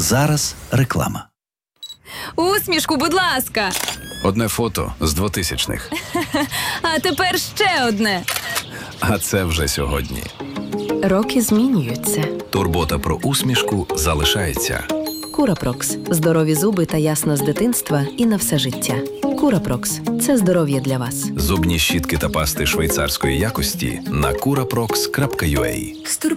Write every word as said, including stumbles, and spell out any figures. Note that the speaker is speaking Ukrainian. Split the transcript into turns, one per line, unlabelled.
Зараз реклама.
Усмішку, будь ласка.
Одне фото з двотисячних.
А тепер ще одне.
А це вже сьогодні.
Роки змінюються.
Турбота про усмішку залишається.
Курапрокс. Здорові зуби та ясна з дитинства і на все життя. Курапрокс. Це здоров'я для вас.
Зубні щітки та пасти швейцарської якості на курапрокс крапка ю а.